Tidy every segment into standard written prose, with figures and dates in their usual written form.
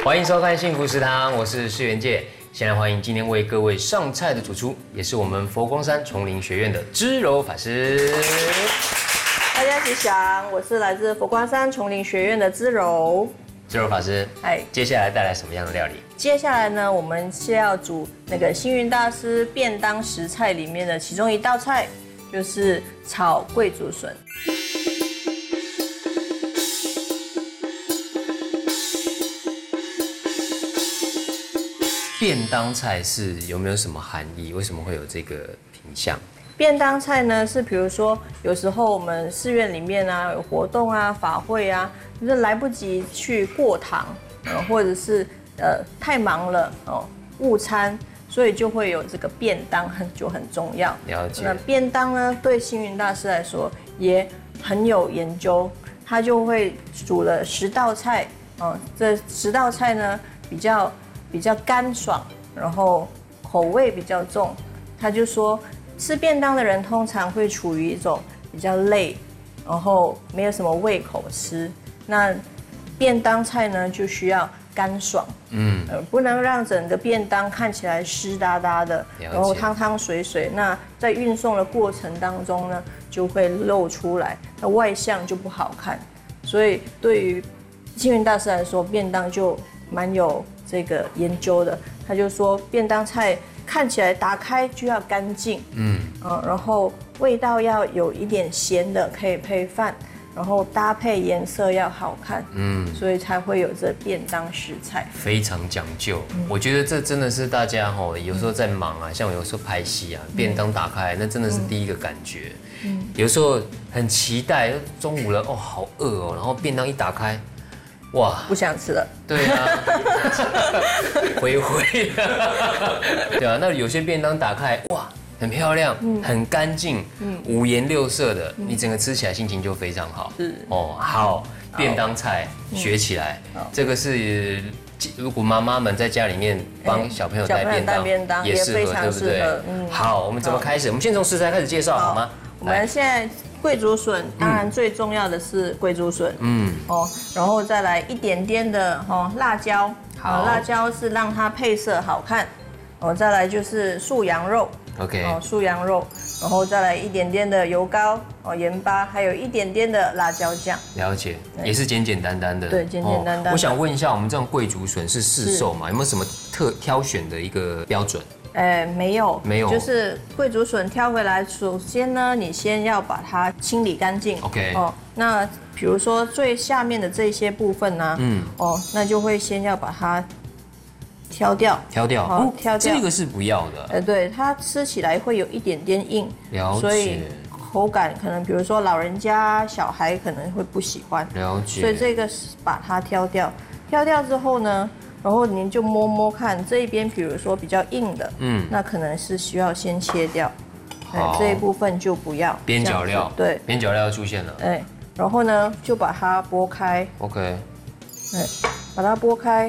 欢迎收看幸福食堂，我是世元界。先来欢迎今天为各位上菜的主厨，也是我们佛光山丛林学院的知柔法师。 大家吉祥，我是来自佛光山丛林学院的知柔。 知柔法师，接下来带来什么样的料理？ 接下来呢，我们是要煮那个星云大师便当食菜里面的其中一道菜，就是炒桂竹笋。 便当菜是有没有什么含义？为什么会有这个品项？ 便当菜呢，是比如说有时候我们寺院里面啊有活动啊、法会啊，就是来不及去过堂，或者是太忙了哦，误餐，所以就会有这个便当就很重要。 了解。 那便当呢，对星云大师来说也很有研究，他就会煮了10道菜，这10道菜呢比较干爽，然后口味比较重。他就说，吃便当的人通常会处于一种比较累，然后没有什么胃口吃。那便当菜呢，就需要干爽，不能让整个便当看起来湿哒哒的，然后汤汤水水。那在运送的过程当中呢，就会露出来，那外相就不好看。所以对于星云大师来说，便当就蛮有这个研究的。他就说，便当菜看起来打开就要干净，然后味道要有一点咸的，可以配饭，然后搭配颜色要好看，所以才会有这便当食材， 非常讲究。我觉得这真的是大家有时候在忙啊，像我有时候拍戏啊，便当打开那真的是第一个感觉。有时候很期待中午了，好饿哦，然后便当一打开，哇， 不想吃了。 对啊，灰灰的，对啊。那有些便当打开，哇，很漂亮，很干净，五颜六色的，你整个吃起来心情就非常好。 是好，便当菜学起来，这个是如果妈妈们在家里面帮小朋友带便当，也适合，对不对？好，我们怎么开始？我们先从食材开始介绍好吗？ 我们现在桂竹笋，当然最重要的是桂竹笋，然后再来一点点的辣椒，辣椒是让它配色好看，再来就是素羊肉 ，OK， 素羊肉，然后再来一点点的油膏，盐巴，还有一点点的辣椒酱。了解， 也是简简单单的。 对，简简单单。 我想问一下，我们这种桂竹笋是市售吗？有没有什么挑选的一个标准？ 没有，就是桂竹笋挑回来，首先呢，你先要把它清理干净。 OK。 那比如说最下面的这些部分呢，那就会先要把它挑掉。挑掉。 这个是不要的。 对，它吃起来会有一点点硬，所以口感可能，比如说老人家、小孩可能会不喜欢。了解。所以这个是把它挑掉。挑掉之后呢？然后您就摸摸看这一边，比如说比较硬的，那可能是需要先切掉，这一部分就不要。边角料，对， 边角料出现了， 然后呢就把它剥开 ，OK， 把它剥开，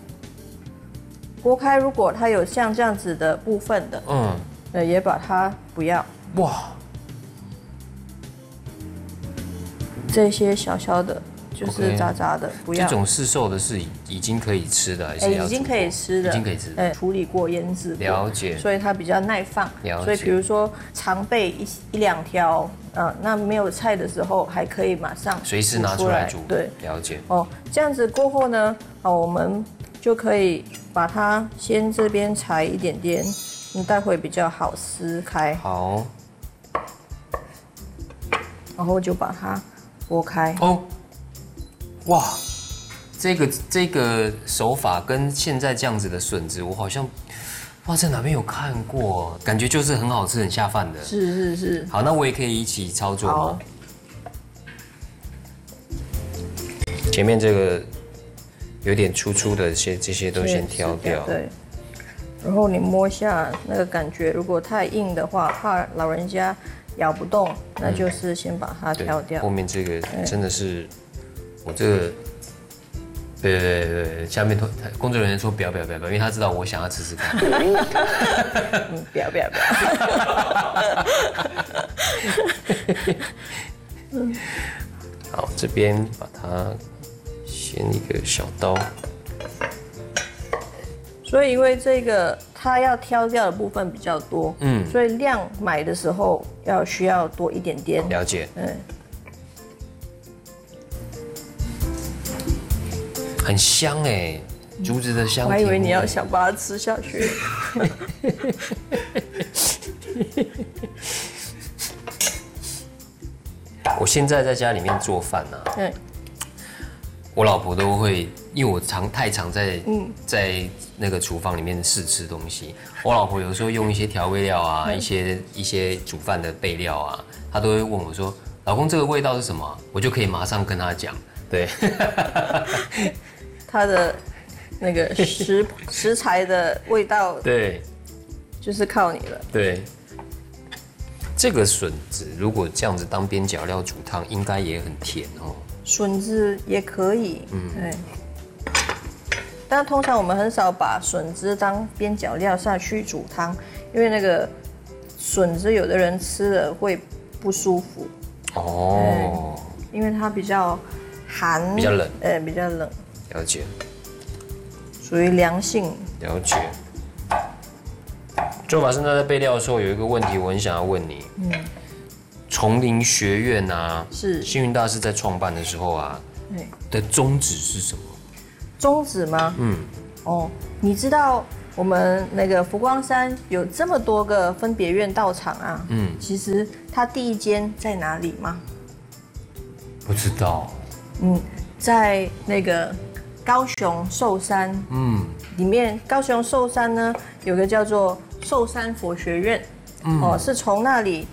如果它有像这样子的部分的，也把它不要。哇，这些小小的。就是渣渣的，不要。 这种市售的是已经可以吃的，还是已经可以吃的， 已经可以吃， 处理过、腌制过， 了解。 所以它比较耐放。 了解。 所以比如说常备一两条，那没有菜的时候还可以马上随时拿出来煮。 对， 了解。 这样子过后呢，我们就可以把它先这边裁一点点，你待会比较好撕开。好。然后就把它剥开。 哇，这个手法跟现在这样子的笋子，我好像在哪边有看过，感觉就是很好吃、很下饭的。 是。 好，那我也可以一起操作吗？前面这个有点粗的这些都先挑掉。 对。然后你摸下那个感觉，如果太硬的话，怕老人家咬不动，那就是先把它挑掉。 后面这个真的是。我这个，对，下面工作人员说不要，因为他知道我想要吃吃看。 不要。 好，这边把它先一个小刀， 所以因为这个它要挑掉的部分比较多，所以量买的时候需要多一点点。 了解。很香哎，竹子的香。 我还以为你要想把它吃下去。 我现在在家里面做饭啊，我老婆都会，因为我太常在那个厨房里面试吃东西，我老婆有时候用一些调味料啊，一些煮饭的备料啊，她都会问我说：“老公，这个味道是什么？”我就可以马上跟她讲，对。 它的那个食材的味道， 对， 就是靠你了。 对。这个笋子如果这样子当边角料煮汤，应该也很甜哦。 笋子也可以，对。但通常我们很少把笋子当边角料下去煮汤，因为那个笋子有的人吃了会不舒服。哦。因为它比较寒， 比较冷， 比较冷。 了解。 属于凉性。 了解。做法生在备料的时候，有一个问题我很想要问你。丛林学院啊，是星云大师在创办的时候啊，的宗旨是什么？ 宗旨吗？你知道我们那个佛光山有这么多个分别院道场啊，其实它第一间在哪里吗？ 不知道。 在那个高雄寿山，里面高雄寿山呢有个叫做寿山佛学院，是从那里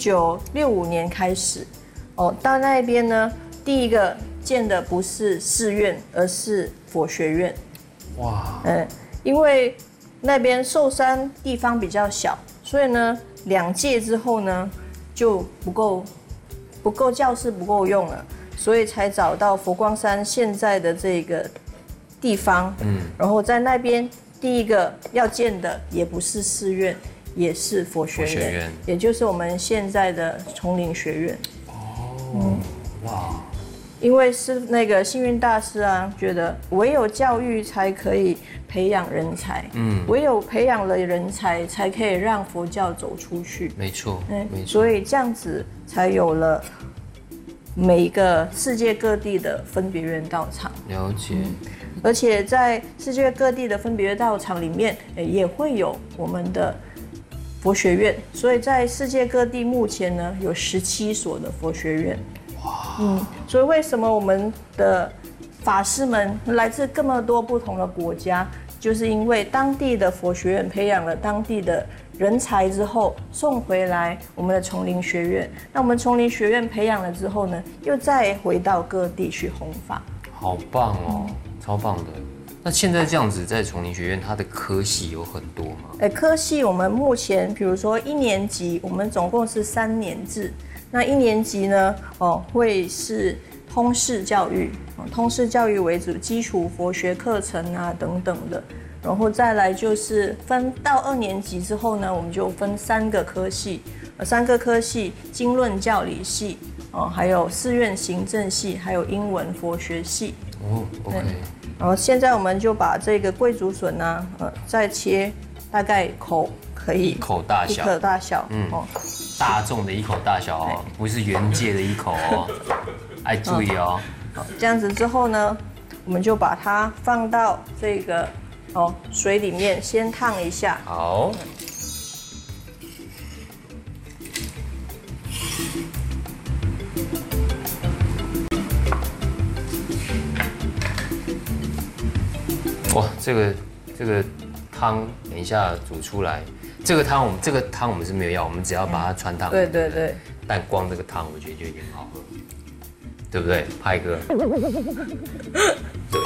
1965年开始，到那边呢，第一个建的不是寺院，而是佛学院。哇，因为那边寿山地方比较小，所以呢，2届之后呢就不够教室不够用了，所以才找到佛光山现在的这个地方，然后在那边第一个要建的也不是寺院，也是佛学院，也就是我们现在的丛林学院。哇！因为是那个星云大师啊，觉得唯有教育才可以培养人才，唯有培养了人才，才可以让佛教走出去。 没错，没错。 所以这样子才有了每一个世界各地的分别院道场。 了解。 而且在世界各地的分别道场里面，也会有我们的佛学院，所以在世界各地目前呢有17所的佛学院。所以为什么我们的法师们来自这么多不同的国家，就是因为当地的佛学院培养了当地的人才之后，送回来我们的丛林学院。那我们丛林学院培养了之后呢，又再回到各地去弘法。 好棒哦，超棒的。那现在这样子，在丛林学院，它的科系有很多吗？ 科系我们目前，比如说1年级，我们总共是3年制。那1年级呢，会是通识教育，通识教育为主，基础佛学课程啊等等的。然后再来就是分到2年级之后呢，我们就分3个科系，3个科系：经论教理系，还有寺院行政系，还有英文佛学系。 OK。 然后现在我们就把这个桂竹笋呢，再切大概口可以 1口大小，1 口大小， 大众的1口大小哦，不是原界的1口哦，爱注意哦。 这样子之后呢，我们就把它放到这个水里面先烫一下。 好。哇，这个汤等一下煮出来，这个汤我们是没有要，我们只要把它穿烫。 对对对。 但光这个汤我觉得就已经很好喝，对不对，派哥？对。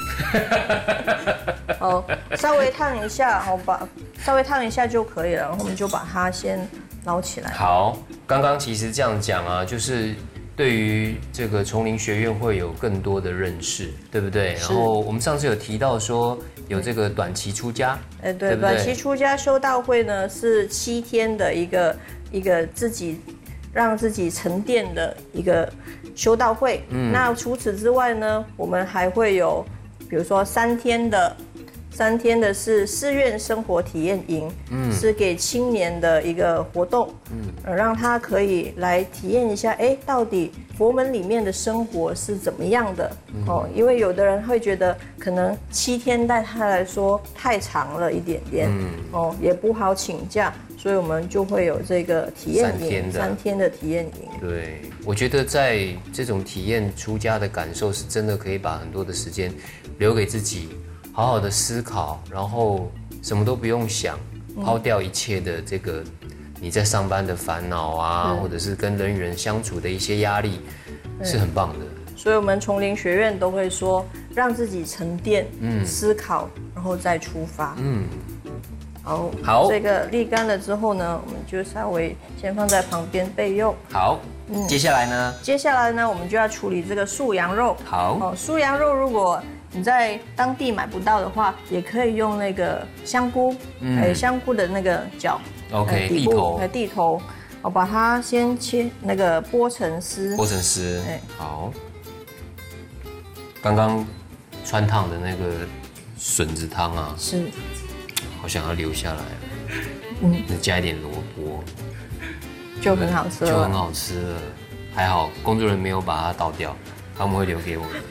稍微烫一下，稍微烫一下就可以了，然后我们就把它先捞起来。 好，刚刚其实这样讲啊，就是对于这个丛林学院会有更多的认识，对不对？然后我们上次有提到说有这个短期出家， 对不对？短期出家修道会呢是7天的一个让自己沉淀的一个修道会。那除此之外呢，我们还会有比如说3天的 3天的是寺院生活体验营，是给青年的一个活动，让他可以来体验一下，到底佛门里面的生活是怎么样的哦？因为有的人会觉得可能7天对他来说太长了一点点，哦，也不好请假，所以我们就会有这个体验营，3天的体验营。 对，我觉得在这种体验出家的感受，是真的可以把很多的时间留给自己。好好的思考，然后什么都不用想，抛掉一切的这个你在上班的烦恼啊，或者是跟人与人相处的一些压力，是很棒的。 所以，我们丛林学院都会说，让自己沉淀、思考，然后再出发。好，这个沥干了之后呢，我们就稍微先放在旁边备用。 好，接下来呢？ 接下来呢，我们就要处理这个素羊肉。 好， 素羊肉如果你在当地买不到的话，也可以用那个香菇，香菇的那个角 ，OK， 地头，我把它先切那个剥成丝， 好。刚刚川烫的那个笋子汤啊， 是， 好想要留下来，再加一点萝卜， 就很好吃了，还好工作人员没有把它倒掉，他们会留给我们。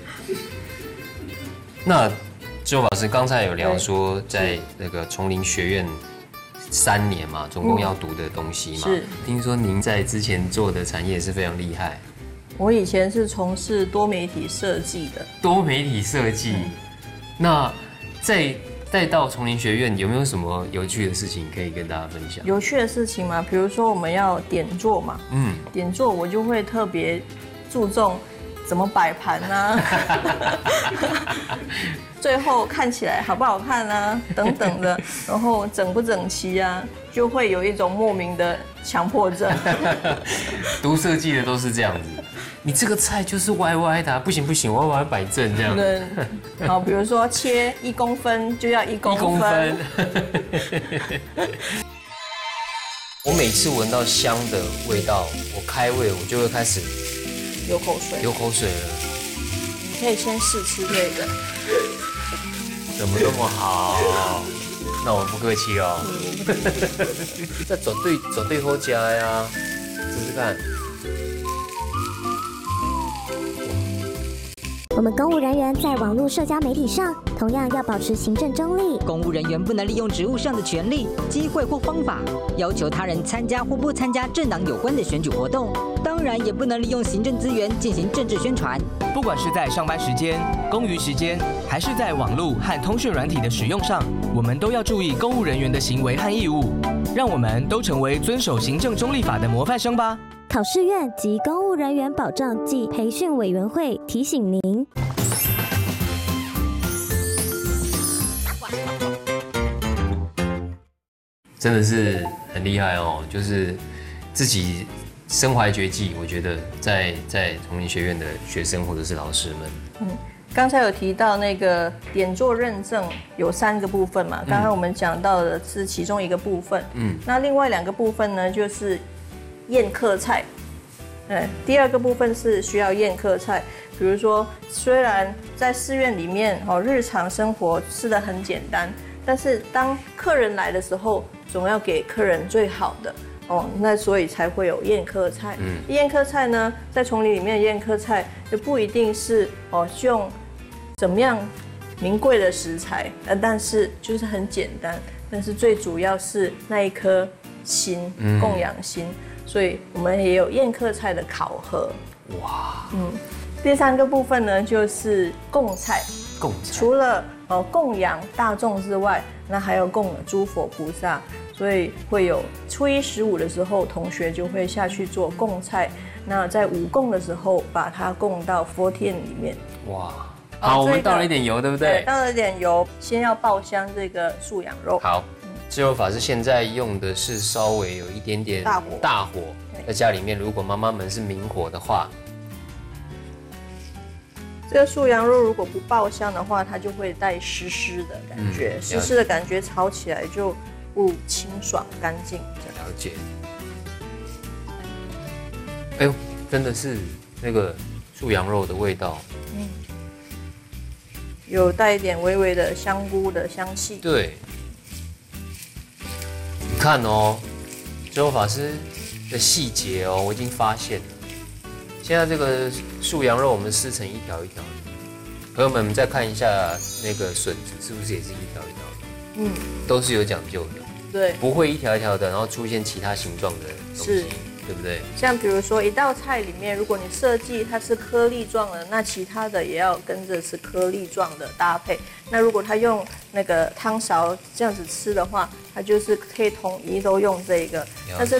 那智厚法师刚才有聊说，在那个丛林学院3年嘛，总共要读的东西嘛。是。听说您在之前做的产业是非常厉害。 我以前是从事多媒体设计的。 多媒体设计，那再到丛林学院，有没有什么有趣的事情可以跟大家分享？ 有趣的事情嘛，比如说我们要点座嘛，点座我就会特别注重怎么摆盘啊，最后看起来好不好看啊，等等的，然后整不整齐啊，就会有一种莫名的强迫症。 读设计的都是这样子，你这个菜就是歪歪的，不行，我要把它摆正这样。 对，好，比如说切1公分就要1公分。 我每次闻到香的味道，我开胃我就会开始流口水了。你可以先试吃这个。 怎么那么好？那我不客气哦。这绝对好吃呀，试试看。 我们公务人员在网络社交媒体上，同样要保持行政中立。 公务人员不能利用职务上的权利、机会或方法，要求他人参加或不参加政党有关的选举活动。当然，也不能利用行政资源进行政治宣传。 不管是在上班时间、公余时间，还是在网络和通讯软体的使用上，我们都要注意公务人员的行为和义务，让我们都成为遵守行政中立法的模范生吧。 考试院及公务人员保障暨培训委员会提醒您。 真的是很厉害哦，就是自己身怀绝技。我觉得在丛林学院的学生或者是老师们， 刚才有提到那个点座认证有3个部分嘛，刚刚我们讲到的是其中一个部分，那另外2个部分呢就是宴客菜。第2个部分是需要宴客菜，比如说虽然在寺院里面日常生活吃得很简单，但是当客人来的时候，总要给客人最好的那所以才会有宴客菜。宴客菜呢，在丛林里面的宴客菜就不一定是用怎么样名贵的食材，但是就是很简单，但是最主要是那一颗心，供养心。所以我们也有宴客菜的考核。哇，第3个部分呢，就是供菜。除了供养大众之外，那还有供诸佛菩萨，所以会有初1、15的时候，同学就会下去做供菜。那在午供的时候，把它供到佛殿里面。哇， 好，我们倒了一点油，对不对？ 对，倒了一点油，先要爆香这个素羊肉。 好。智厚法师现在用的是稍微有一点点大火，在家里面如果妈妈们是明火的话， 这个素羊肉如果不爆香的话，它就会带湿湿的感觉，湿的感觉炒起来就不清爽干净。 了解。哎呦，真的是那个素羊肉的味道， 有带一点微微的香菇的香气。 对，你看哦，最后法师的细节哦，我已经发现了。现在这个素羊肉我们撕成一条一条的，朋友们，我们再看一下那个笋子是不是也是一条一条的？嗯，都是有讲究的。 对， 不会一条一条的，然后出现其他形状的东西，对不对？ 像比如说一道菜里面，如果你设计它是颗粒状的，那其他的也要跟着是颗粒状的搭配。那如果他用那个汤勺这样子吃的话，它就是可以统一都用这个。但是